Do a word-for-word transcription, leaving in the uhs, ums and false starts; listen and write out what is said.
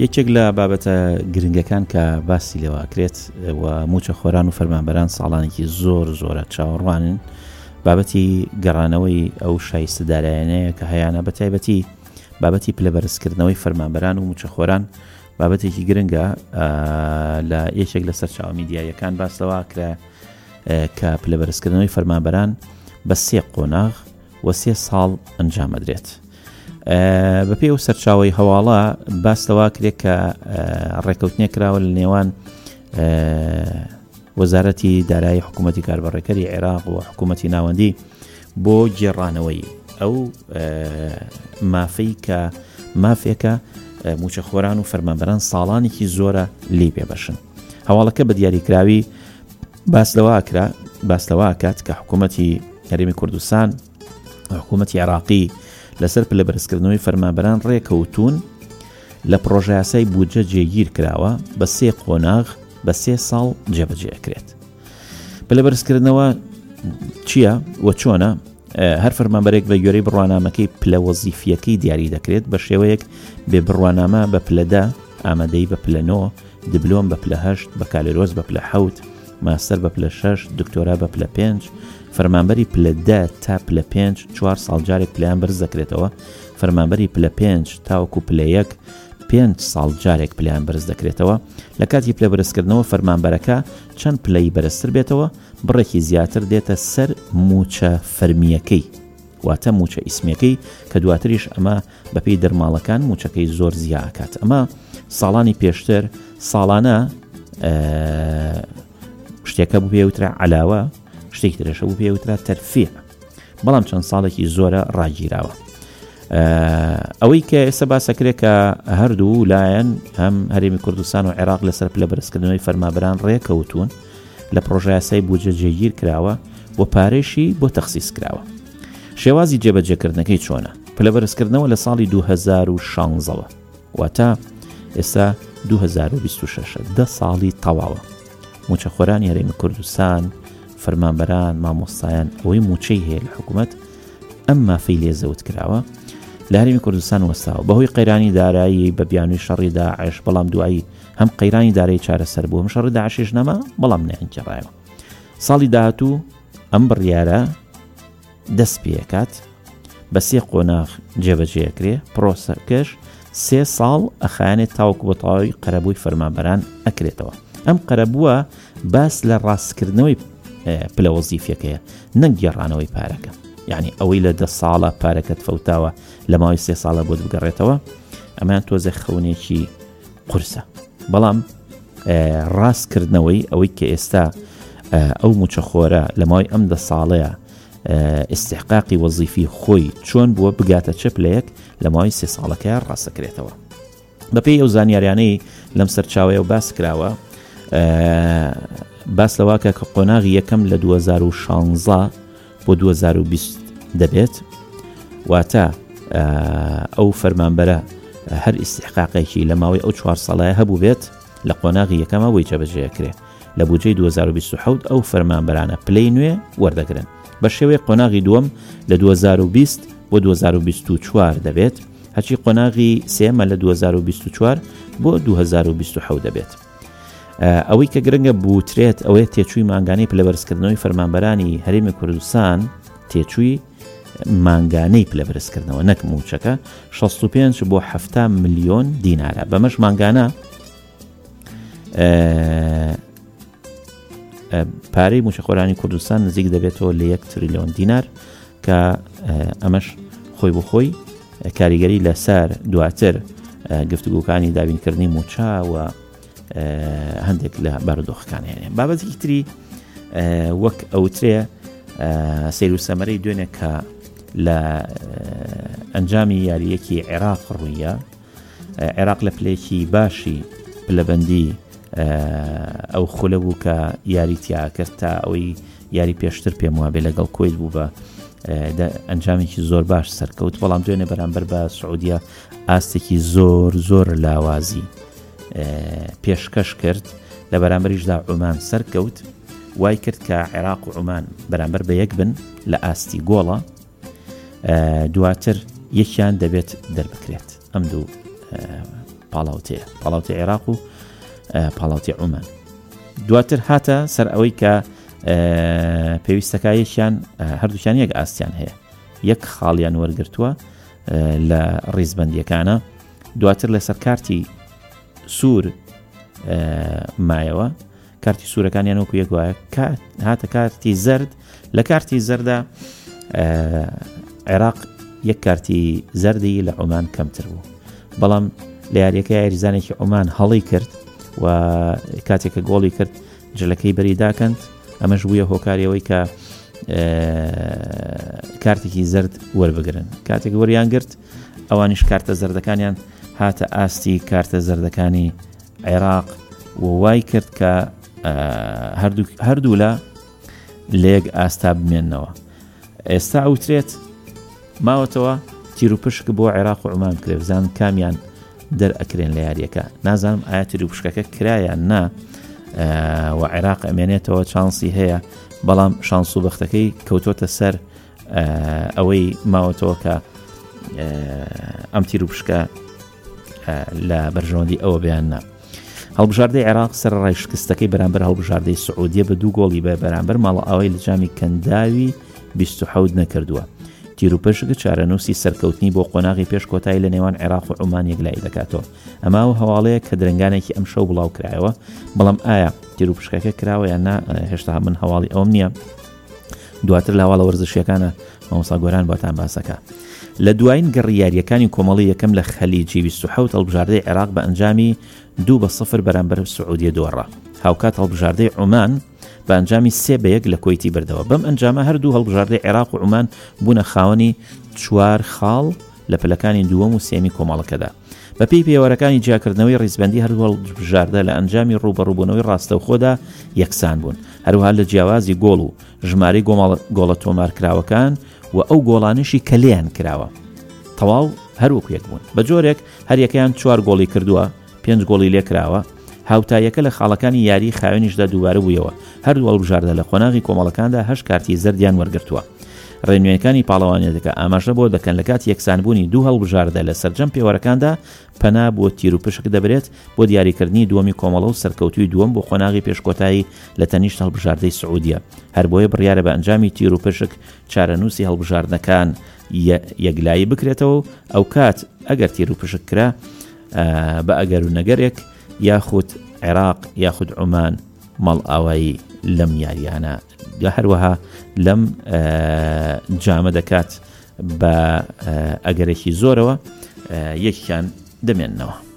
یەکێک لە بابەتە گرنگەکان کە باسی لێواکرێت و موچە خۆران و فەرمانبەران ساڵانێکی زۆر زۆرە چاوەڕوانن بابەتی گەڕانەوەی ئەو شایستەدارایانەیە کە هەیەە بە تایبەتی بابەتی پلەبەرزکردنەوەی فەرمانبەران و موچەخۆران بابەتێکی گرنگە لە یەکێک لە سەرچاوە میدیایەکان باسەوە کرا کە پلەبەرزکردنەوەی فەرمانبەران بە سێ قۆناغ و سێ ساڵ ئەنجامەدرێت. بە پێی و سەرچاوی هەواڵە باسەوە کرێت کە ڕێکەوتنیە کراوە لە نێوان وەزارەتی دارایی حکوومەتی کاربڕێکەری عێراق و حکوومەتی ناوەندی بۆ گێڕانەوەی ئەو مافەی کە مافێکە موچەخۆران و فەرمانبەران ساڵانێکی زۆرە لێ پێبەشن. هەواڵەکە بە دیاریکراوی باسلەوەکرا باسلەوە کات کە حکوومەتی هەرێمی کوردستان حکوومەتی عێراقی لەسەر پلەبەرزکردنەوەی فەرمانبەران ڕێکەوتون لە پرۆژە یاسای بودجە جێگیر کراوە بە سێ قۆناغ بە سێ ساڵ جێبەجێکرێت. پلەبەرزکردنەوە چییە و چۆنە؟ هەر فەرمانبەرێک بە گوێرەی بڕوانامەکەی پلە وەزیفیەکەی دیاری دەکرێت بە شێوەیەک بێ بڕوانامە بە پلەدا ئامادەی بە پلە نۆ، دیبلۆم بە پلە هەشت، بەکالۆرۆز بە پلە حەوت، ماستەر بە پلە شەش، دکتۆرا بە پلە پێنج، فەرمانبەری پلە دە تا پلە پێنج چوار ساڵ جارێک پلەیان بەرز دەکرێتەوە، فەرمانبەری پلە پێنج تاوەکو پلە یەک پێنج ساڵ جارێک پلەیان بەرز دەکرێتەوە. لە کاتی پلە بەرزکردنەوە فەرمانبەرەکە چەند پلەی بەرزتر بێتەوە بڕێکی زیاتر دێتە سەر موچە فەرمیەکەی، واتە موچە ئیسمیەکەی کە دواتریش ئەمە بەپێی دەرماڵەکان موچەکەی زۆر زیاکات. ئەمە ساڵانی پێشتر ساڵانە شتێکە بوو پێوترا علاوە، شتێک ترێشە بوو پێوترا تەرفیع، بەڵام چەند ساڵێکی زۆرە ڕاگیراوە. ئەوەی کە ئێستا باسەکرێت کە هەردوو لایەن هەم هەرێمی کوردستان و عێراق لەسەر پلەبەرزکردنەوەی فەرمانبەران ڕێکەوتون لە پرۆژە یاسای بودجە جێگیر کراوە و پارێشی بۆ تەخسیس کراوە. شێوازی جێبەجێکردنەکەی چۆنە؟ پلەبەرزکردنەوە لە ساڵی دوو هەزار و شانزەوە واتە ئێستا دوو هەزار و بیست و شەش دە ساڵی تەواوە. موچەخۆرانی هەرێمی کوردستان، فەرمانبەران، مامۆستایان ئەوەی موچەی هەیە لە حکوومەت ئەم مافەی لێزەوت کراوە لە هەرێمی کوردستان وەستاوە بەهۆی قەیرانی دارایی بە بیانووی شەڕی داعش، بەڵام دوایی هەم قەیرانی دارایی چارەسەر بووە، شەڕی داعشیش نەما بەڵام نەئەنگێڕایەوە. ساڵی داهاتوو ئەم بڕیارە دەست پێکات بە سێ قۆناغ جێبەجێکرێ، پرۆسەکەش سێ ساڵ ئەخایانێت تاوەکو بە تەواوی قەرەبووی فەرمانبەران ئەکرێتەوە. ئەم قەرەبووە باس لە ڕاستکردنەوەی پلە وەزیفیەکەیە، نەک گێڕانەوەی پارەکە. یعنی ئەوەی لە دە ساڵە پارەکەت فەوتاوە لە ماوەی سێ ساڵە بۆ بگەڕێتەوە، ئەمان تۆزە خەونێکی قورسە. بەڵام ڕاستکردنەوەی ئەوەی کە ئێستا ئەو موچەخۆرە لە ماوەی ئەم دە ساڵەیە ئیستحقاقی وەزیفی خۆی چۆن بووە بگاتە چ پلەیەک لە ماوەی سێ ساڵەکەیە ڕاستەکرێتەوە. بەپێی ئەو زانیاریانەی لەم سەرچاوەیە و باس کراوە، باس لەواکە کە قۆناغی یەکەم لە دوو هەزار و شانزە بۆ دوو هەزار و بیست دەبێت، واتە ئەو فەرمانبەرە هەر ئیستحقاقێکی لە ماوەی ئەو چوار ساڵایە هەبوو بێت لە قۆناغی یەکەمە وی جێبەجێکرێ لە بودجەی دوو هەزار و بیست و حەوت ئەو فەرمانبەرانە پلەی نوێ وەردەگرن. بە شێوەیە قۆناغی دووەم لە دوو هەزار و بیست بۆ دوو هەزار و بیست و چوار دەبێت، هەچی قۆناغی سێمە لە دوو هەزار و بیست و چوار بۆ دوو هەزار و بیست و حەوت دەبێت. ئەوەی کە گرنگە بوترێت ئەوەیە تێچووی مانگانەی پلەبەرزکردنەوەی فەرمانبەرانی هەرێمی کوردستان، تێچووی مانگانەی پلەبەرزکردنەوە نەک موچەکە شەست و پێنج بۆ هەفتە ملیۆن دینارە. بەمەش مانگانە پارەی موچەخۆرانی کوردستان نزیک دەبێتەوە لە یەک تریلیۆن دینار کە ئەمەش خۆی بۆ خۆی کاریگەری لەسەر دواتر گفتوگۆکانی دابینکردنی موچە و هەندێک لە بارودۆخەکان هەیە. بابەتێکی تری وەک ئەوترێ سەیر و سەمەرەی دوێنێ کە لە ئەنجامی یاریەکی عێراق ڕوویە، عێراق لە پلێکی باشی پلەبەندی ئەو خولە بوو کە یاریتیا کرد تا ئەوەی یاری پێشتر پێم وابێ لەگەڵ کۆیت بوو بە ئەنجامێکی زۆر باش سەرکەوت، بەڵام دوێنێ بەرامبەر بە سعودیا ئاستێکی زۆر زۆر لاوازی پێشکەش کرد، لە بەرامبەریشدا عومان سەرکەوت، وای کرد کە عێراق و عومان بەرامبەر بە یەک بن لە ئاستی گۆڵە، دواتر یەکیان دەبێت دەربکرێت. ئەم دوو پاڵاوتەیە پاڵاوتی عێراق و پاڵاوتی عومان. دواتر هاتە سەر ئەوەی کە پێویستەکە یەکیان هەردووکیان یەک ئاستیان هەیە، یەک خاڵیان وەرگرتووە لە ڕیزبەندیەکانە. دواتر لەسەر کارتی سوور مایەوە، کارتی سوورەکانیان وەکو یەک وایە، هاتە کارتی زەرد. لە کارتی زەردا عێراق یەک کارتی زەردی لە عومان کەمتر بوو، بەڵام لە یاریەکە یاریزانێکی عومان هەڵی کرد و کاتێککە گۆڵی کرد جلەکەی بەری داکەند. ئەمەش بوویە هۆکاریەوەی کە کارتێکی زەرد وەربگرن. کاتێک وەریان گرت ئەوانیش کارتە زەردەکانیان هاتە ئاستی کارتە زەردەکانی عێراق و وای کرد کە هەردوو لە لێک ئاستا بمێننەوە. ئێستا ئەوترێت ماوەتەوە تیر و پشک بۆ عێراق و عومان کرێ، بزان کامیان دەرئەکرێن لە یاریەکە. نازانم ئایا تیر و پشکەکە کرایان نا و عێراق ئەمێنێتەوە چانسی هەیە، بەڵام شانس و بەختەکەی کەوتۆتە سەر ئەوەی ماوەتەوە کە ئەم تیر و پشکە لە بەرژەوەندی ئەوە بیاننا. هەڵبژاردەی عێراق سەر ڕای شکستەکەی بەرامبەر هەڵبژاردەی سعودیە بە دوو گۆڵی بە بەرامبەر ماڵە ئەوەی لە جامی کەنداوی بیست و حەوت نەکردووە. تیر و پشک چارەنووسی سەرکەوتنی بۆ قۆناغی پێش کۆتایی لە نێوان عێراق و عومان یەکلایی دەکاتەوە. ئەما و هەواڵەیە کە درنگانێکی ئەم شەو بڵاو کرایەوە، بەڵام ئایا تیر و پشکەکە کراوە یان نا هێشتا من هەواڵی ئەوم نییە. دواتر لە هەواڵە وەرزشیەکانە مامۆستا گۆران بۆتان باسەکە. لە دوایین گەڕیاریەکانی کۆمەڵی یەکەم لە خەلیجی بیست و حەوت هەڵبژاردەی عێراق بە ئەنجامی دوو بە سفر بەرامبەر سعودیە دۆڕە. هاوکات هەڵبژاردەی عومان بە ئەنجامی سێ بە یەک لە کۆیتی بردەوە. بەم ئەنجامە هەردوو هەڵبژاردەی عێراق و عومان بوونە خاوەنی چوار خاڵ لە پلەکانی دووەم و سێمی کۆمەڵەکەدا. بە پێی پێوەرەکانی جیاکردنەوەی ڕیزبەندی هەردوو هەڵبژاردە لە ئەنجامی ڕوبەڕووبوونەوەی ڕاستەوخۆدا یەکسان بوون، هەروەها لە جیاوازی گۆڵ و ژمارەی گۆڵە تۆمارکراوەکان و ئەو گۆڵانشی کە لێیان کراوە تەواو هەروەکو یەک بوون. بە جۆرێک هەر یەکەیان چوار گۆڵی کردووە، پێنج گۆڵی لێ کراوە. هاوتایەکە لە خاڵەکانی یاری خاوێنیشدا دووبارە بوویەوە. هەردوو هەڵبژاردە لە قۆناغی کۆمەڵەکاندا هەشت کارتی زەردیان وەرگرتووە. ڕێنوێنەکانی پاڵەوانیەتەکە ئاماژە بۆ دەکەن لە کات یەکسانبوونی دوو هەڵبژاردە لە سەرجەم پێوەرەکاندا پەنا بۆ تیر و پشک دەبرێت بۆ دیاریکردنی دووەمی کۆمەڵە و سەرکەوتوی دووەم بۆ قۆناغی پێشکۆتایی لە تەنیشت هەڵبژاردەی سعودیە. هەر بۆیە بڕیارە بە ئەنجامی تیر و پشک چارەنووسی هەڵبژاردنەکان یەکلایی بکرێتەوە. ئەو کات ئەگەر تیر و پشک کرا بە ئەگەر و نەگەرێک یاخود عێراق یاخود عومان مەڵ ئاوایی لەم یاریانە هەروەها لەم جامە دەکات بە ئەگەرێکی زۆرەوە یەکیان دەمێننەوە.